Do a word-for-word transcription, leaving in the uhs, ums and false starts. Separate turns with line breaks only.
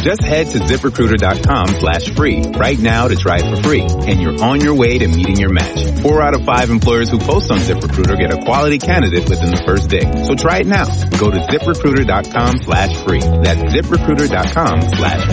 Just head to ZipRecruiter.com slash free right now to try it for free. And you're on your way to meeting your match. Four out of five employers who post on ZipRecruiter get a quality candidate within the first day. So try it now. Go to ZipRecruiter.com slash free. That's ZipRecruiter.com slash